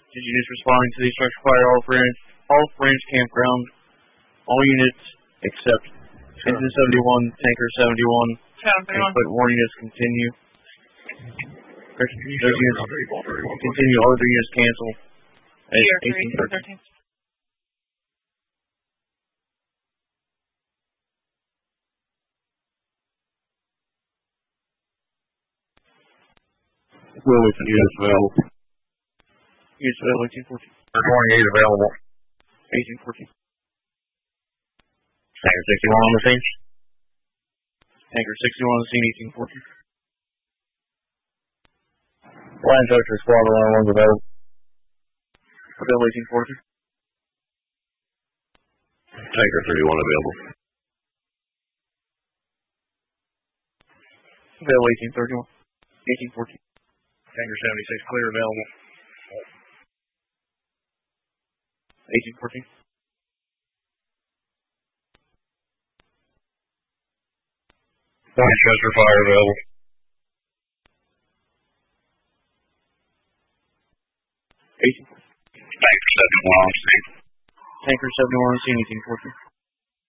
Units responding to the structure fire all branch campground. All units except Engine 71, Tanker 71. But warning is continue. Those units continue. Other units cancel. 1813. Wilmington units available. Units available, 1814. 28 available. 1814. Tanker 61 on the scene. Tanker 61 on the scene, 1814. Lancaster Squad 101's available. Available, 1814. Tanker 31 available. Available, 1831. 1814. Tanker 76 clear available. 1814. Lancaster fire available. 1814. Tanker 71 on scene. Tanker 71 on scene, 1814.